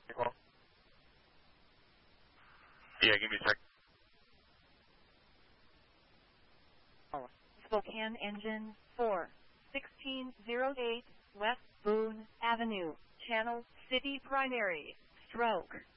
Well, yeah, give me a sec. Spokane Engine 4, 1608 West Boone Avenue, Channel City Primary, Stroke.